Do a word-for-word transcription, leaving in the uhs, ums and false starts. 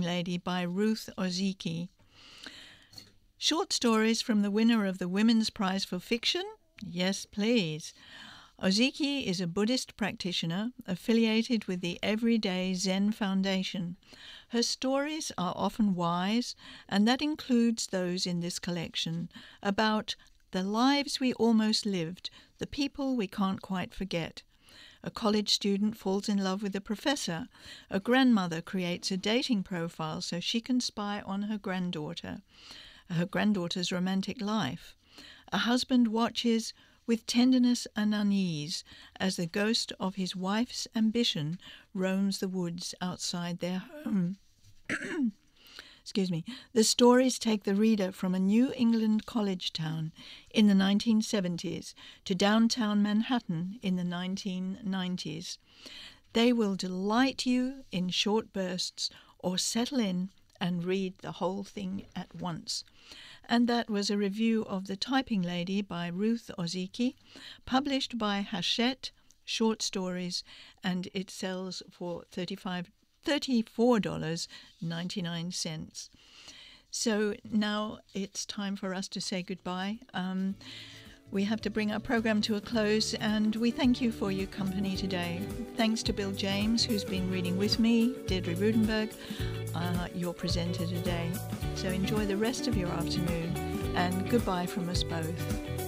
Typing Lady by Ruth Ozeki. Short stories from the winner of the Women's Prize for Fiction? Yes, please. Ozeki is a Buddhist practitioner affiliated with the Everyday Zen Foundation. Her stories are often wise, and that includes those in this collection, about the lives we almost lived, the people we can't quite forget. A college student falls in love with a professor. A grandmother creates a dating profile so she can spy on her granddaughter, her granddaughter's romantic life. A husband watches with tenderness and unease as the ghost of his wife's ambition roams the woods outside their home. Excuse me. The stories take the reader from a New England college town in the nineteen seventies to downtown Manhattan in the nineteen nineties. They will delight you in short bursts or settle in and read the whole thing at once. And that was a review of The Typing Lady by Ruth Ozeki, published by Hachette Short Stories, and it sells for thirty-four dollars and ninety-nine cents. So now it's time for us to say goodbye. Um, we have to bring our program to a close, and we thank you for your company today. Thanks to Bill James, who's been reading with me, Deirdre Rudenberg, uh, your presenter today. So enjoy the rest of your afternoon, and goodbye from us both.